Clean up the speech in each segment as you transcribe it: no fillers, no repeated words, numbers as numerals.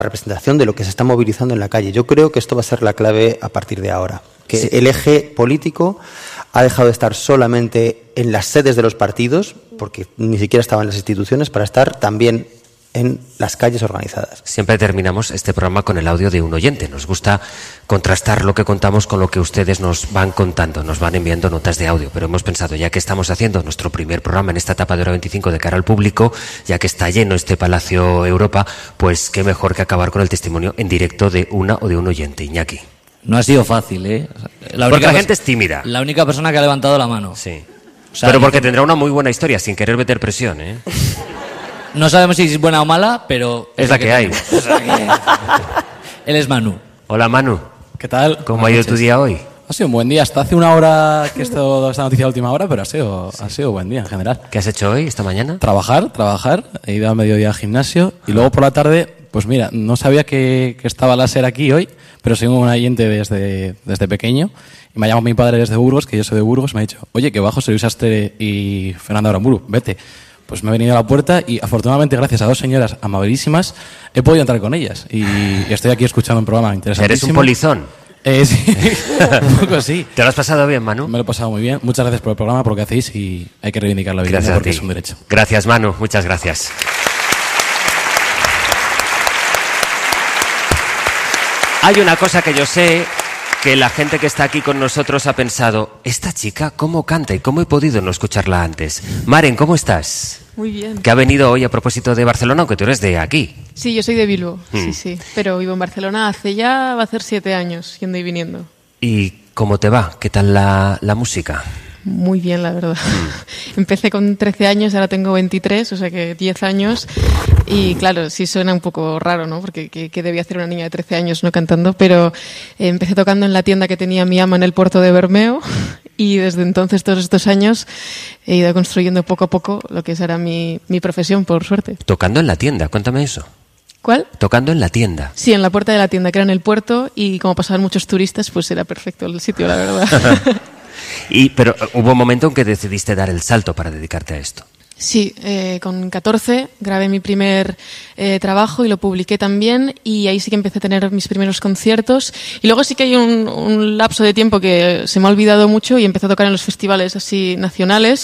representación de lo que se está movilizando en la calle. Yo creo que esto va a ser la clave a partir de ahora. Que el eje político ha dejado de estar solamente en las sedes de los partidos, porque ni siquiera estaba en las instituciones, para estar también en las calles organizadas. Siempre terminamos este programa con el audio de un oyente. Nos gusta contrastar lo que contamos con lo que ustedes nos van contando, nos van enviando notas de audio, pero hemos pensado, ya que estamos haciendo nuestro primer programa en esta etapa de Hora 25 de cara al público, ya que está lleno este Palacio Europa, pues qué mejor que acabar con el testimonio en directo de una o de un oyente. Iñaki. No ha sido fácil, ¿eh? Porque la gente es tímida. La única persona que ha levantado la mano. Sí. O sea, pero porque tendrá una muy buena historia, sin querer meter presión, ¿eh? No sabemos si es buena o mala, pero... Es la que hay. Él es Manu. Hola, Manu. ¿Qué tal? ¿Cómo ha ido tu día hoy? Ha sido un buen día. Hasta hace una hora que he estado esta noticia de última hora, pero ha sido buen día en general. ¿Qué has hecho hoy, esta mañana? Trabajar. He ido a mediodía al gimnasio y luego por la tarde, pues mira, no sabía que estaba láser aquí hoy, pero soy un oyente desde pequeño. Y me ha llamado mi padre desde Burgos, que yo soy de Burgos, me ha dicho, oye, que bajo soy Luis Astre y Fernando Aramburu, vete. Pues me he venido a la puerta y afortunadamente gracias a dos señoras amabilísimas he podido entrar con ellas y estoy aquí escuchando un programa interesantísimo. ¿Eres un polizón? Sí, un poco sí. ¿Te lo has pasado bien, Manu? Me lo he pasado muy bien. Muchas gracias por el programa, por lo que hacéis y hay que reivindicar la vivienda porque es un derecho. Gracias, Manu. Muchas gracias. Hay una cosa que yo sé que la gente que está aquí con nosotros ha pensado, esta chica, ¿cómo canta y cómo he podido no escucharla antes? Maren, ¿cómo estás? Muy bien. Que ha venido hoy a propósito de Barcelona, aunque tú eres de aquí. Sí, yo soy de Bilbao, sí, pero vivo en Barcelona va a hacer 7 años, yendo y viniendo. ¿Y cómo te va? ¿Qué tal la música? Muy bien, la verdad. Empecé con 13 años, ahora tengo 23, o sea que 10 años. Y claro, sí suena un poco raro, ¿no? Porque ¿qué debía hacer una niña de 13 años no cantando? Pero empecé tocando en la tienda que tenía mi ama en el puerto de Bermeo y desde entonces, todos estos años, he ido construyendo poco a poco lo que será mi profesión, por suerte. Tocando en la tienda, cuéntame eso. ¿Cuál? Tocando en la tienda. Sí, en la puerta de la tienda, que era en el puerto, y como pasaban muchos turistas, pues era perfecto el sitio, la verdad. Pero hubo un momento en que decidiste dar el salto para dedicarte a esto. Sí, con 14 grabé mi primer trabajo y lo publiqué también y ahí sí que empecé a tener mis primeros conciertos y luego sí que hay un lapso de tiempo que se me ha olvidado mucho y empecé a tocar en los festivales así nacionales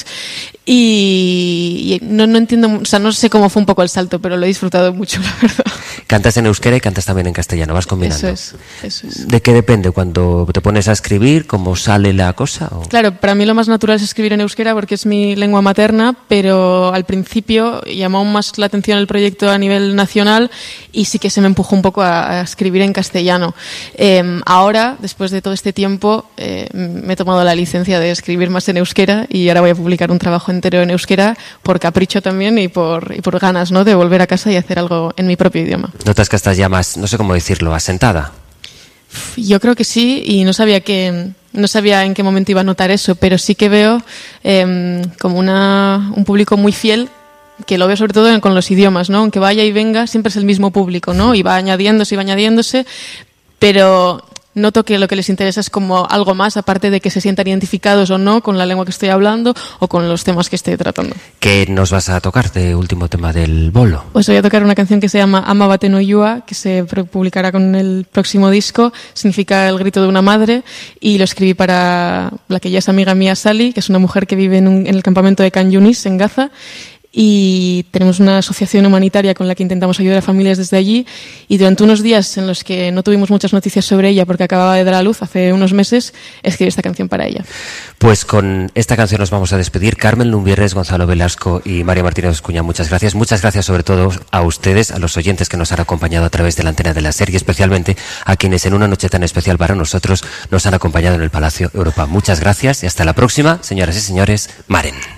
y no entiendo, o sea, no sé cómo fue un poco el salto, pero lo he disfrutado mucho, la verdad. Cantas en euskera y cantas también en castellano, vas combinando. Eso es. ¿De qué depende? ¿Cuando te pones a escribir, cómo sale la cosa? ¿O? Claro, para mí lo más natural es escribir en euskera porque es mi lengua materna, pero al principio llamó más la atención el proyecto a nivel nacional y sí que se me empujó un poco a escribir en castellano. Ahora, después de todo este tiempo, me he tomado la licencia de escribir más en euskera y ahora voy a publicar un trabajo entero en euskera por capricho también y por ganas, ¿no?, de volver a casa y hacer algo en mi propio idioma. ¿Notas que estás ya más, no sé cómo decirlo, asentada? Yo creo que sí y no sabía en qué momento iba a notar eso, pero sí que veo como un público muy fiel, que lo veo sobre todo con los idiomas, ¿no? Aunque vaya y venga, siempre es el mismo público, ¿no? Y va añadiéndose, pero noto que lo que les interesa es como algo más, aparte de que se sientan identificados o no con la lengua que estoy hablando o con los temas que estoy tratando. ¿Qué nos vas a tocar de último tema del bolo? Pues voy a tocar una canción que se llama Ama Bate no Yua, que se publicará con el próximo disco. Significa el grito de una madre y lo escribí para la que ya es amiga mía, Sally, que es una mujer que vive en el campamento de Khan Yunis, en Gaza. Y tenemos una asociación humanitaria con la que intentamos ayudar a familias desde allí y durante unos días en los que no tuvimos muchas noticias sobre ella porque acababa de dar a luz hace unos meses, escribí esta canción para ella. Pues con esta canción nos vamos a despedir. Carmen Lumbierres, Gonzalo Velasco y María Martínez Escuña, muchas gracias. Muchas gracias sobre todo a ustedes, a los oyentes que nos han acompañado a través de la antena de la SER y especialmente a quienes en una noche tan especial para nosotros nos han acompañado en el Palacio Europa. Muchas gracias y hasta la próxima, señoras y señores. Maren.